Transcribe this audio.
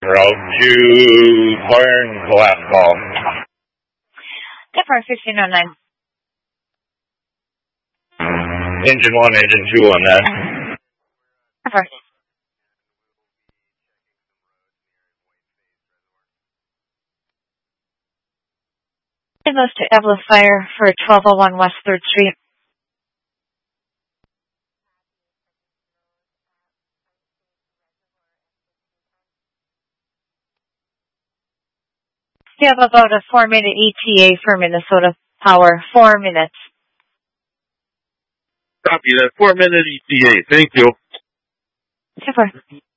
Road 2, Burns, last call. Depart 1509. Engine 1, Engine 2 on that. Depart. It goes to Evelyn Fire for 1201 West 3rd Street. You have about a 4-minute ETA for Minnesota Power. 4 minutes. Copy that. 4-minute ETA. Thank you. Super.